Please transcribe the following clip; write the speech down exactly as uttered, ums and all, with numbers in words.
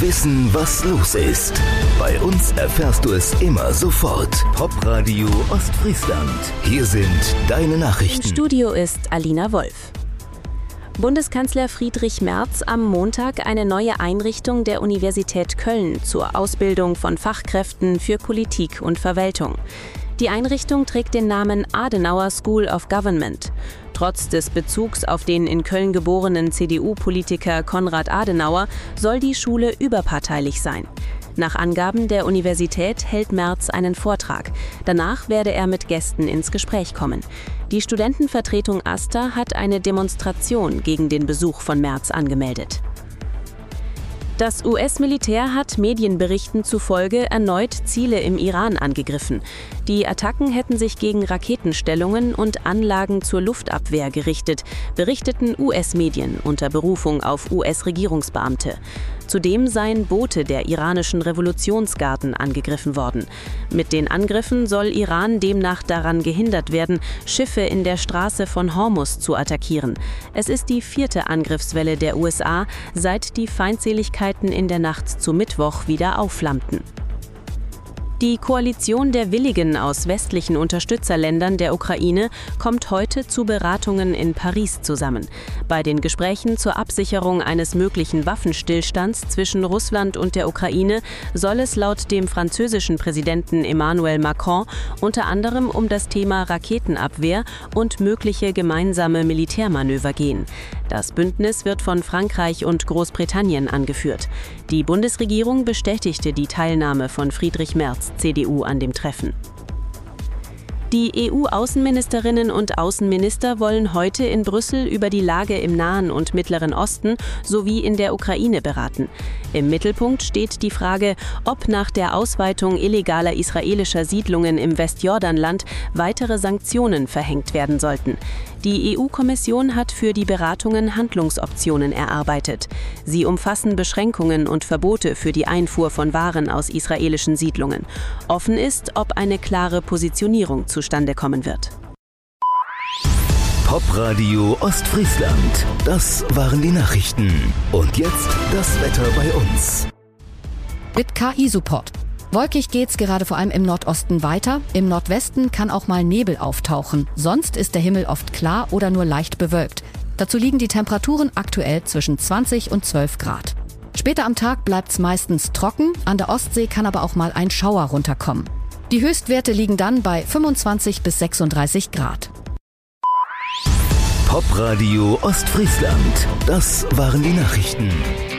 Wissen, was los ist. Bei uns erfährst du es immer sofort. Popradio Ostfriesland. Hier sind deine Nachrichten. Im Studio ist Alina Wolf. Bundeskanzler Friedrich Merz am Montag eine neue Einrichtung der Universität Köln zur Ausbildung von Fachkräften für Politik und Verwaltung. Die Einrichtung trägt den Namen Adenauer School of Government. Trotz des Bezugs auf den in Köln geborenen C D U-Politiker Konrad Adenauer soll die Schule überparteilich sein. Nach Angaben der Universität hält Merz einen Vortrag. Danach werde er mit Gästen ins Gespräch kommen. Die Studentenvertretung AStA hat eine Demonstration gegen den Besuch von Merz angemeldet. Das U S-Militär hat Medienberichten zufolge erneut Ziele im Iran angegriffen. Die Attacken hätten sich gegen Raketenstellungen und Anlagen zur Luftabwehr gerichtet, berichteten U S-Medien unter Berufung auf U S-Regierungsbeamte. Zudem seien Boote der iranischen Revolutionsgarden angegriffen worden. Mit den Angriffen soll Iran demnach daran gehindert werden, Schiffe in der Straße von Hormuz zu attackieren. Es ist die vierte Angriffswelle der U S A, seit die Feindseligkeiten in der Nacht zu Mittwoch wieder aufflammten. Die Koalition der Willigen aus westlichen Unterstützerländern der Ukraine kommt heute zu Beratungen in Paris zusammen. Bei den Gesprächen zur Absicherung eines möglichen Waffenstillstands zwischen Russland und der Ukraine soll es laut dem französischen Präsidenten Emmanuel Macron unter anderem um das Thema Raketenabwehr und mögliche gemeinsame Militärmanöver gehen. Das Bündnis wird von Frankreich und Großbritannien angeführt. Die Bundesregierung bestätigte die Teilnahme von Friedrich Merz, C D U, an dem Treffen. Die E U-Außenministerinnen und Außenminister wollen heute in Brüssel über die Lage im Nahen und Mittleren Osten sowie in der Ukraine beraten. Im Mittelpunkt steht die Frage, ob nach der Ausweitung illegaler israelischer Siedlungen im Westjordanland weitere Sanktionen verhängt werden sollten. Die E U-Kommission hat für die Beratungen Handlungsoptionen erarbeitet. Sie umfassen Beschränkungen und Verbote für die Einfuhr von Waren aus israelischen Siedlungen. Offen ist, ob eine klare Positionierung zustande kommen wird. Popradio Ostfriesland. Das waren die Nachrichten. Und jetzt das Wetter bei uns. Mit K I-Support. Wolkig geht's gerade vor allem im Nordosten weiter. Im Nordwesten kann auch mal Nebel auftauchen. Sonst ist der Himmel oft klar oder nur leicht bewölkt. Dazu liegen die Temperaturen aktuell zwischen zwanzig und zwölf Grad. Später am Tag bleibt's meistens trocken. An der Ostsee kann aber auch mal ein Schauer runterkommen. Die Höchstwerte liegen dann bei fünfundzwanzig bis sechsunddreißig Grad. Popradio Ostfriesland. Das waren die Nachrichten.